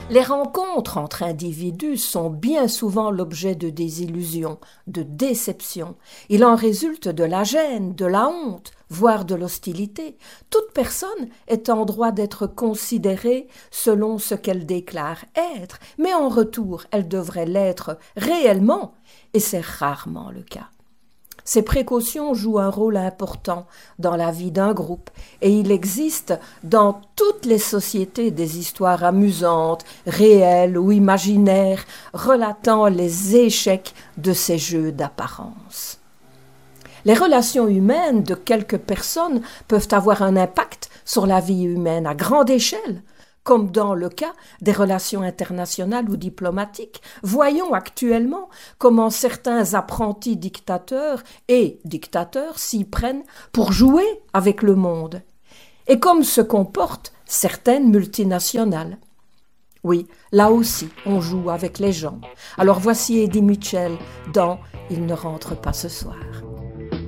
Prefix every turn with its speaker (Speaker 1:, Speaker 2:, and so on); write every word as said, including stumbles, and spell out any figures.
Speaker 1: Les rencontres entre individus sont bien souvent l'objet de désillusions, de déceptions. Il en résulte de la gêne, de la honte, voire de l'hostilité. Toute personne est en droit d'être considérée selon ce qu'elle déclare être, mais en retour, elle devrait l'être réellement, et c'est rarement le cas. Ces précautions jouent un rôle important dans la vie d'un groupe et il existe dans toutes les sociétés des histoires amusantes, réelles ou imaginaires, relatant les échecs de ces jeux d'apparence. Les relations humaines de quelques personnes peuvent avoir un impact sur la vie humaine à grande échelle, comme dans le cas des relations internationales ou diplomatiques. Voyons actuellement comment certains apprentis dictateurs et dictateurs s'y prennent pour jouer avec le monde, et comme se comportent certaines multinationales. Oui, là aussi, on joue avec les gens. Alors voici Eddie Mitchell dans « Il ne rentre pas ce soir ».